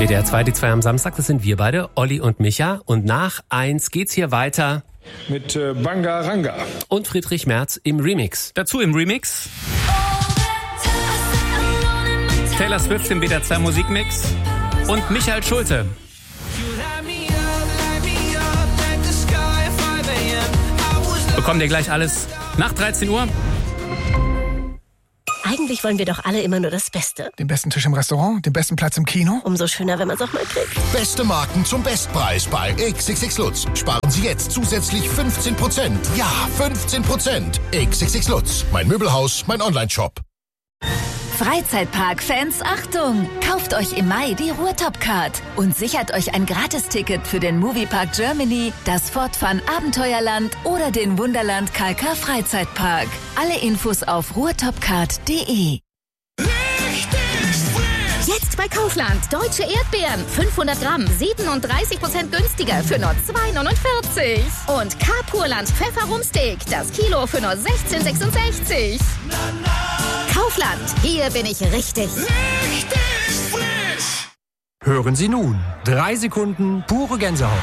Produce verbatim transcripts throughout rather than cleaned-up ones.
W D R zwei, die zwei am Samstag, das sind wir beide, Olli und Micha. Und nach eins geht's hier weiter mit äh, Bangaranga und Friedrich Merz im Remix. Dazu im Remix Taylor Swift im W D R zwei Musikmix und Michael Schulte. Bekommt ihr gleich alles nach dreizehn Uhr. Eigentlich wollen wir doch alle immer nur das Beste. Den besten Tisch im Restaurant, den besten Platz im Kino. Umso schöner, wenn man es auch mal kriegt. Beste Marken zum Bestpreis bei X X X Lutz. Sparen Sie jetzt zusätzlich fünfzehn Prozent. Ja, fünfzehn Prozent. X X X Lutz. Mein Möbelhaus, mein Onlineshop. Freizeitpark-Fans, Achtung! Kauft euch im Mai die Ruhrtop-Card und sichert euch ein Gratisticket für den Moviepark Germany, das Fortfun Abenteuerland oder den Wunderland K K Freizeitpark. Alle Infos auf ruhrtopcard punkt de. Jetzt bei Kaufland. Deutsche Erdbeeren. fünfhundert Gramm. siebenunddreißig Prozent günstiger für nur zwei neunundvierzig. Und Carpurland Pfefferrumsteak. Das Kilo für nur sechzehn sechsundsechzig. Kaufland. Hier bin ich richtig. Richtig frisch. Hören Sie nun. Drei Sekunden pure Gänsehaut.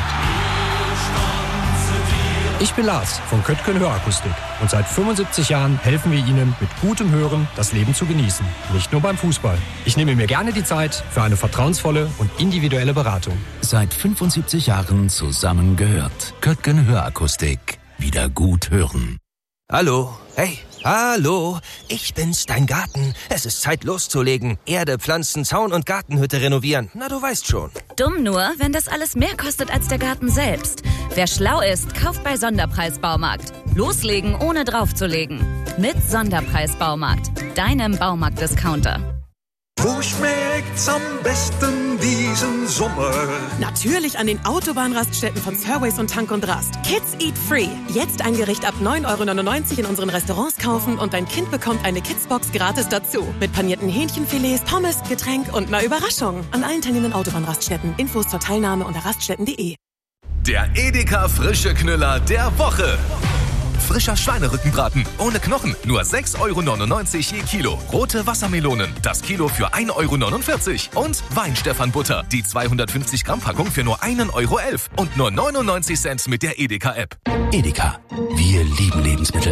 Ich bin Lars von Köttgen Hörakustik und seit fünfundsiebzig Jahren helfen wir Ihnen mit gutem Hören das Leben zu genießen. Nicht nur beim Fußball. Ich nehme mir gerne die Zeit für eine vertrauensvolle und individuelle Beratung. Seit fünfundsiebzig Jahren zusammengehört. Köttgen Hörakustik. Wieder gut hören. Hallo, hey, hallo, ich bin's, dein Garten. Es ist Zeit loszulegen. Erde, Pflanzen, Zaun und Gartenhütte renovieren. Na, du weißt schon. Dumm nur, wenn das alles mehr kostet als der Garten selbst. Wer schlau ist, kauft bei Sonderpreis-Baumarkt. Loslegen, ohne draufzulegen. Mit Sonderpreis-Baumarkt, deinem Baumarkt-Discounter. Wo schmeckt's am besten diesen Sommer? Natürlich an den Autobahnraststätten von Surways und Tank und Rast. Kids Eat Free. Jetzt ein Gericht ab neun Euro neunundneunzig in unseren Restaurants kaufen und dein Kind bekommt eine Kidsbox gratis dazu. Mit panierten Hähnchenfilets, Pommes, Getränk und einer Überraschung. An allen teilnehmenden Autobahnraststätten. Infos zur Teilnahme unter raststätten punkt de. Der Edeka Frische Knüller der Woche. Frischer Schweinerückenbraten ohne Knochen, nur sechs Euro neunundneunzig je Kilo. Rote Wassermelonen, das Kilo für ein Euro neunundvierzig. Und Weinstephan-Butter, die zweihundertfünfzig Gramm Packung für nur ein Euro elf. Und nur neunundneunzig Cent mit der Edeka-App. Edeka, wir lieben Lebensmittel.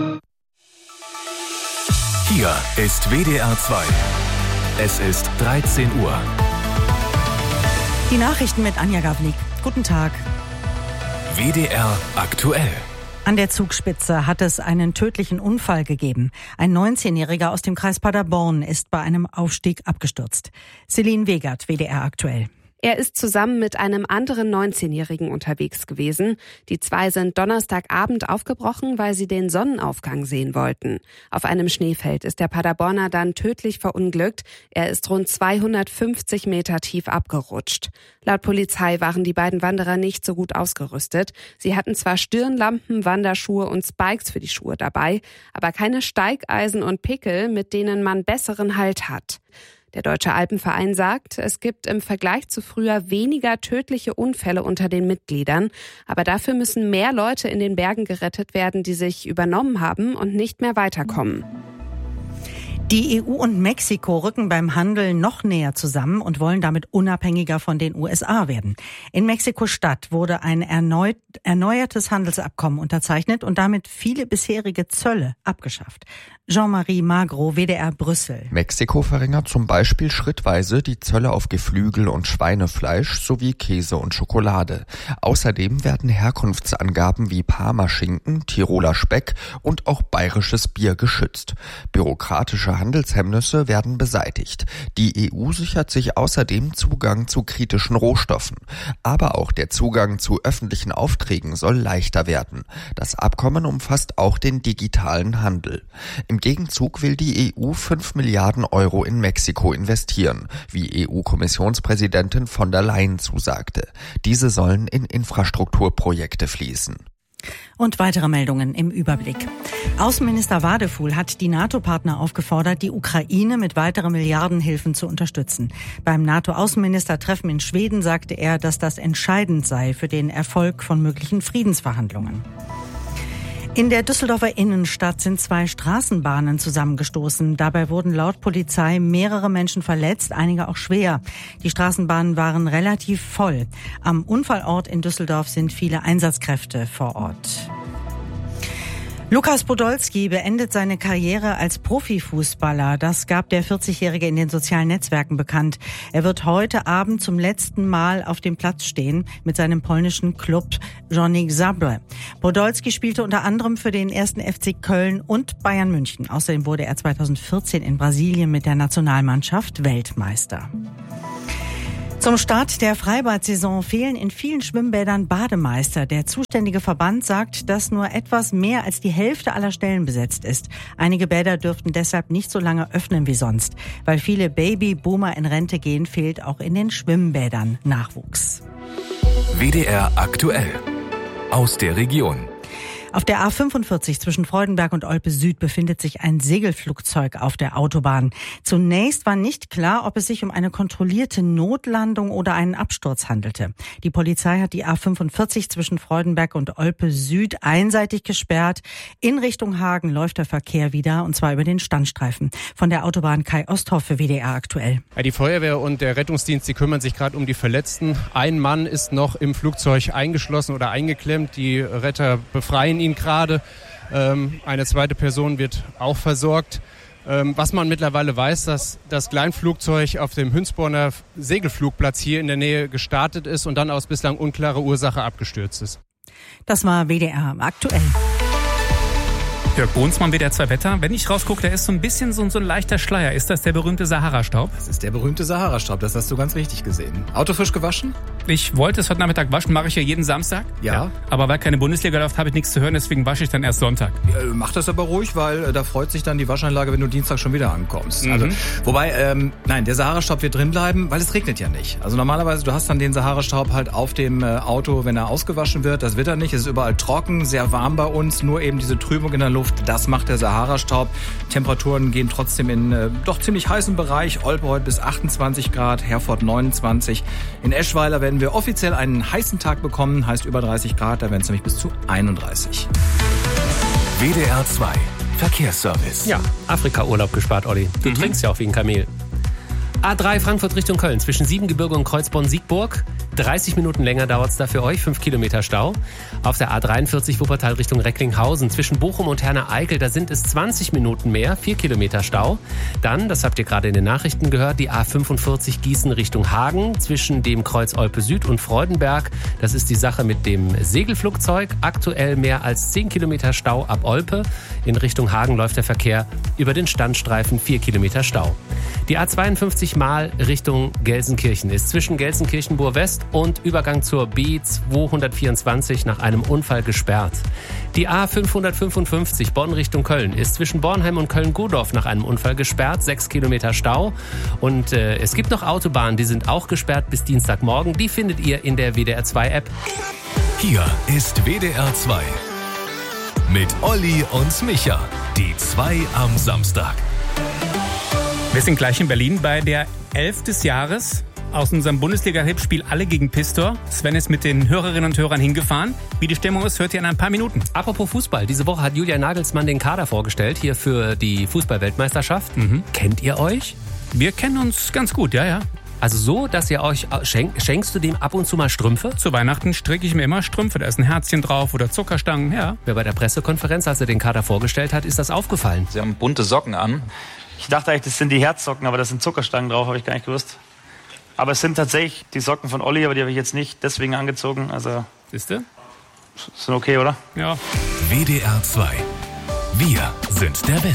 Hier ist W D R zwei. Es ist dreizehn Uhr. Die Nachrichten mit Anja Gavlik. Guten Tag. W D R aktuell. An der Zugspitze hat es einen tödlichen Unfall gegeben. Ein neunzehnjähriger aus dem Kreis Paderborn ist bei einem Aufstieg abgestürzt. Celine Wegert, W D R aktuell. Er ist zusammen mit einem anderen neunzehnjährigen unterwegs gewesen. Die zwei sind Donnerstagabend aufgebrochen, weil sie den Sonnenaufgang sehen wollten. Auf einem Schneefeld ist der Paderborner dann tödlich verunglückt. Er ist rund zweihundertfünfzig Meter tief abgerutscht. Laut Polizei waren die beiden Wanderer nicht so gut ausgerüstet. Sie hatten zwar Stirnlampen, Wanderschuhe und Spikes für die Schuhe dabei, aber keine Steigeisen und Pickel, mit denen man besseren Halt hat. Der Deutsche Alpenverein sagt, es gibt im Vergleich zu früher weniger tödliche Unfälle unter den Mitgliedern. Aber dafür müssen mehr Leute in den Bergen gerettet werden, die sich übernommen haben und nicht mehr weiterkommen. Die E U und Mexiko rücken beim Handel noch näher zusammen und wollen damit unabhängiger von den U S A werden. In Mexiko-Stadt wurde ein erneut, erneuertes Handelsabkommen unterzeichnet und damit viele bisherige Zölle abgeschafft. Jean-Marie Magro, W D R Brüssel. Mexiko verringert zum Beispiel schrittweise die Zölle auf Geflügel und Schweinefleisch sowie Käse und Schokolade. Außerdem werden Herkunftsangaben wie Parmaschinken, Tiroler Speck und auch bayerisches Bier geschützt. Bürokratische Handelshemmnisse werden beseitigt. Die E U sichert sich außerdem Zugang zu kritischen Rohstoffen. Aber auch der Zugang zu öffentlichen Aufträgen soll leichter werden. Das Abkommen umfasst auch den digitalen Handel. Im Gegenzug will die E U fünf Milliarden Euro in Mexiko investieren, wie E U-Kommissionspräsidentin von der Leyen zusagte. Diese sollen in Infrastrukturprojekte fließen. Und weitere Meldungen im Überblick. Außenminister Wadefuhl hat die NATO-Partner aufgefordert, die Ukraine mit weiteren Milliardenhilfen zu unterstützen. Beim NATO-Außenministertreffen in Schweden sagte er, dass das entscheidend sei für den Erfolg von möglichen Friedensverhandlungen. In der Düsseldorfer Innenstadt sind zwei Straßenbahnen zusammengestoßen. Dabei wurden laut Polizei mehrere Menschen verletzt, einige auch schwer. Die Straßenbahnen waren relativ voll. Am Unfallort in Düsseldorf sind viele Einsatzkräfte vor Ort. Lukas Podolski beendet seine Karriere als Profifußballer. Das gab der vierzigjährige in den sozialen Netzwerken bekannt. Er wird heute Abend zum letzten Mal auf dem Platz stehen mit seinem polnischen Klub Górnik Zabrze. Podolski spielte unter anderem für den ersten F C Köln und Bayern München. Außerdem wurde er zweitausendvierzehn in Brasilien mit der Nationalmannschaft Weltmeister. Zum Start der Freibad-Saison fehlen in vielen Schwimmbädern Bademeister. Der zuständige Verband sagt, dass nur etwas mehr als die Hälfte aller Stellen besetzt ist. Einige Bäder dürften deshalb nicht so lange öffnen wie sonst. Weil viele Babyboomer in Rente gehen, fehlt auch in den Schwimmbädern Nachwuchs. W D R aktuell. Aus der Region. Auf der A fünfundvierzig zwischen Freudenberg und Olpe Süd befindet sich ein Segelflugzeug auf der Autobahn. Zunächst war nicht klar, ob es sich um eine kontrollierte Notlandung oder einen Absturz handelte. Die Polizei hat die A fünfundvierzig zwischen Freudenberg und Olpe Süd einseitig gesperrt. In Richtung Hagen läuft der Verkehr wieder, und zwar über den Standstreifen. Von der Autobahn Kai Osthoff für W D R aktuell. Ja, die Feuerwehr und der Rettungsdienst, die kümmern sich gerade um die Verletzten. Ein Mann ist noch im Flugzeug eingeschlossen oder eingeklemmt. Die Retter befreien ihn gerade. Ähm, eine zweite Person wird auch versorgt. Ähm, was man mittlerweile weiß, dass das Kleinflugzeug auf dem Hünsborner Segelflugplatz hier in der Nähe gestartet ist und dann aus bislang unklarer Ursache abgestürzt ist. Das war W D R aktuell. Jörg Brunsmann, W D R zwei Wetter. Wenn ich rausgucke, da ist so ein bisschen so, so ein leichter Schleier. Ist das der berühmte Sahara-Staub? Das ist der berühmte Sahara-Staub, das hast du ganz richtig gesehen. Auto frisch gewaschen? Ich wollte es heute Nachmittag waschen, mache ich ja jeden Samstag. Ja. ja. Aber weil keine Bundesliga läuft, habe ich nichts zu hören, deswegen wasche ich dann erst Sonntag. Ja, mach das aber ruhig, weil äh, da freut sich dann die Waschanlage, wenn du Dienstag schon wieder ankommst. Mhm. Also, wobei, ähm, nein, der Sahara-Staub wird drin bleiben, weil es regnet ja nicht. Also normalerweise, du hast dann den Sahara-Staub halt auf dem äh, Auto, wenn er ausgewaschen wird. Das wird er nicht, es ist überall trocken, sehr warm bei uns, nur eben diese Trübung in der Luft, das macht der Sahara-Staub. Temperaturen gehen trotzdem in äh, doch ziemlich heißen Bereich. Olpe heute bis achtundzwanzig Grad, Herford neunundzwanzig. In Eschweiler werden wir offiziell einen heißen Tag bekommen, heißt über dreißig Grad, da werden es nämlich bis zu einunddreißig. W D R zwei Verkehrsservice. Ja, Afrika-Urlaub gespart, Olli. Du mhm. trinkst ja auch wie ein Kamel. A drei Frankfurt Richtung Köln zwischen Siebengebirge und Kreuzborn-Siegburg. dreißig Minuten länger dauert es da für euch, fünf Kilometer Stau. Auf der A dreiundvierzig Wuppertal Richtung Recklinghausen zwischen Bochum und Herne-Eickel, da sind es zwanzig Minuten mehr, vier Kilometer Stau. Dann, das habt ihr gerade in den Nachrichten gehört, die A fünfundvierzig Gießen Richtung Hagen zwischen dem Kreuz Olpe Süd und Freudenberg. Das ist die Sache mit dem Segelflugzeug. Aktuell mehr als zehn Kilometer Stau ab Olpe. In Richtung Hagen läuft der Verkehr über den Standstreifen, vier Kilometer Stau. Die A zweiundfünfzig Mal Richtung Gelsenkirchen ist zwischen Gelsenkirchen-Bur-West und Übergang zur B zweihundertvierundzwanzig nach einem Unfall gesperrt. Die A fünfhundertfünfundfünfzig Bonn Richtung Köln ist zwischen Bornheim und Köln-Godorf nach einem Unfall gesperrt, sechs Kilometer Stau. Und äh, es gibt noch Autobahnen, die sind auch gesperrt bis Dienstagmorgen. Die findet ihr in der W D R zwei App. Hier ist W D R zwei mit Olli und Micha, die zwei am Samstag. Wir sind gleich in Berlin bei der Elf des Jahres aus unserem Bundesliga-Tippspiel Alle gegen Pistor. Sven ist mit den Hörerinnen und Hörern hingefahren. Wie die Stimmung ist, hört ihr in ein paar Minuten. Apropos Fußball, diese Woche hat Julian Nagelsmann den Kader vorgestellt, hier für die Fußball-Weltmeisterschaft. Mhm. Kennt ihr euch? Wir kennen uns ganz gut, ja, ja. Also so, dass ihr euch, schenk, schenkst du dem ab und zu mal Strümpfe? Zu Weihnachten stricke ich mir immer Strümpfe, da ist ein Herzchen drauf oder Zuckerstangen, ja. Ja, bei der Pressekonferenz, als er den Kader vorgestellt hat, ist das aufgefallen. Sie haben bunte Socken an. Ich dachte eigentlich, das sind die Herzsocken, aber da sind Zuckerstangen drauf, habe ich gar nicht gewusst. Aber es sind tatsächlich die Socken von Olli, aber die habe ich jetzt nicht deswegen angezogen. Also, siehst du? Sind okay, oder? Ja. W D R zwei. Wir sind der Westen.